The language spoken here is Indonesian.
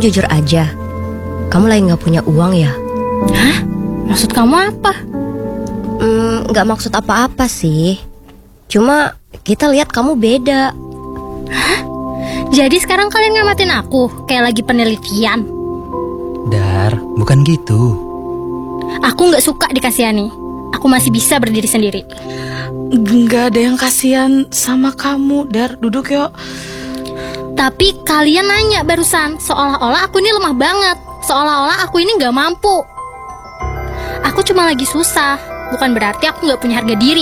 jujur aja, kamu lagi gak punya uang ya? Hah? Maksud kamu apa? Gak maksud apa-apa sih. Cuma kita lihat kamu beda. Hah? Jadi sekarang kalian ngamatin aku kayak lagi penelitian? Dar, bukan gitu. Aku gak suka dikasihani. Aku masih bisa berdiri sendiri. Gak ada yang kasihan sama kamu, Dar. Duduk yuk. Tapi kalian nanya barusan, seolah-olah aku ini lemah banget, seolah-olah aku ini gak mampu. Aku cuma lagi susah, bukan berarti aku gak punya harga diri.